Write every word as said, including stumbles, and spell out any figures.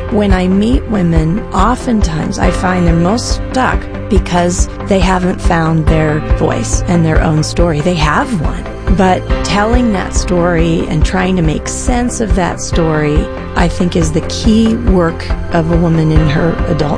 When I meet women, oftentimes I find they're most stuck because they haven't found their voice and their own story. They have one, but telling that story and trying to make sense of that story, I think, is the key work of a woman in her adult